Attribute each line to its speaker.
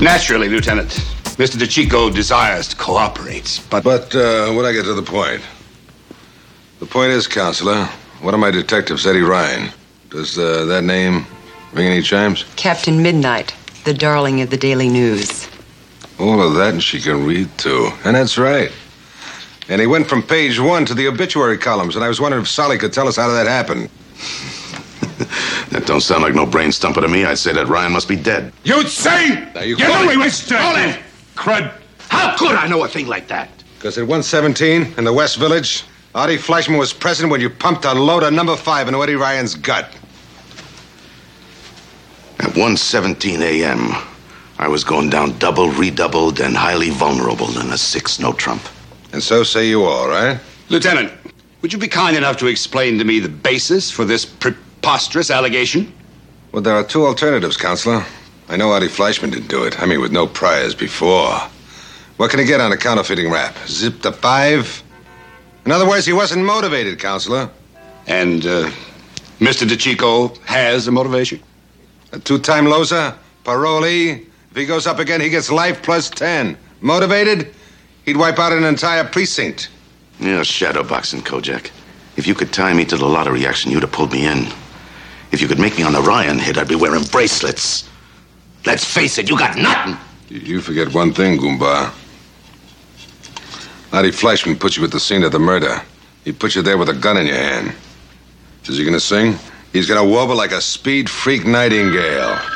Speaker 1: Naturally, Lieutenant. Mr. DeChico desires to cooperate, but...
Speaker 2: But, when I get to the point. The point is, Counselor, one of my detectives, Eddie Ryan. Does that name ring any chimes?
Speaker 3: Captain Midnight, the darling of the Daily News.
Speaker 2: All of that, and she can read, too. And that's right. And he went from page 1 to the obituary columns, and I was wondering if Solly could tell us how that happened.
Speaker 4: That don't sound like no brain stumper to me. I'd say that Ryan must be dead.
Speaker 1: You'd say!
Speaker 2: Now you
Speaker 1: know he was
Speaker 4: Hold
Speaker 1: dead!
Speaker 4: it! Crud! How could I know a thing like that?
Speaker 2: Because at 117 in the West Village, Artie Fleischman was present when you pumped a load of number 5 into Eddie Ryan's gut.
Speaker 4: At 1:17 a.m., I was going down double, redoubled, and highly vulnerable in a 6 no trump.
Speaker 2: And so say you all, right?
Speaker 1: Lieutenant, would you be kind enough to explain to me the basis for this preposterous allegation?
Speaker 2: Well, there are 2 alternatives, Counselor. I know Artie Fleischman didn't do it. I mean, with no priors before. What can he get on a counterfeiting rap? Zip to 5? In other words, he wasn't motivated, Counselor.
Speaker 1: And, Mr. DeChico has a motivation?
Speaker 2: A 2-time loser, parolee. If he goes up again, he gets life plus 10. Motivated? He'd wipe out an entire precinct.
Speaker 4: Yeah, shadowboxing, Kojak. If you could tie me to the lottery action, you'd have pulled me in. If you could make me on the Ryan hit, I'd be wearing bracelets. Let's face it, you got nothing.
Speaker 2: You forget one thing, Goomba. Artie Fleischman put you at the scene of the murder. He put you there with a gun in your hand. Is he gonna sing? He's gonna warble like a speed freak nightingale.